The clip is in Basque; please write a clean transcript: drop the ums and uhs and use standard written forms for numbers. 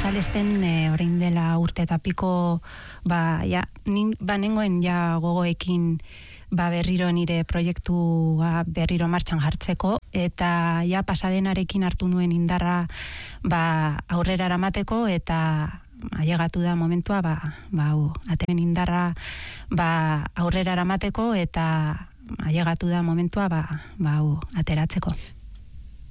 Salesten orain dela urte eta piko nengoen gogoekin berriro nire proiektua berriro martxan jartzeko, eta pasadenarekin hartu nuen indarra aurrera eramateko, eta ailegatu da momentua aten indarra aurrera eramateko, eta ailegatu da momentua ateratzeko.